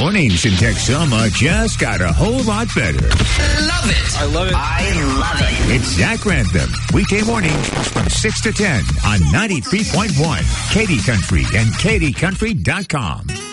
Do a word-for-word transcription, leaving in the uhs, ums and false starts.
Mornings in Texoma just got a whole lot better. Love it. I love it. I love it. It's Zach Grantham, weekday mornings from six to ten on ninety-three point one, Katy Country and Katy Country dot com.